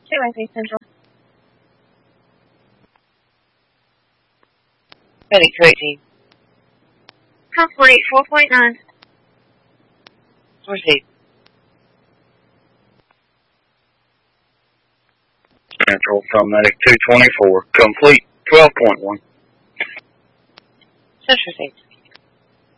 KYC Central. Medic 218. Constellate 4.9. Proceed. Central from Medic 224. Complete 12.1. Central 6.